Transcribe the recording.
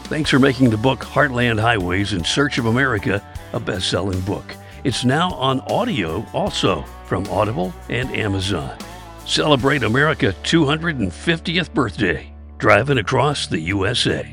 Thanks for making the book Heartland Highways in Search of America a best-selling book. It's now on audio also from Audible and Amazon. Celebrate America's 250th birthday, driving across the USA.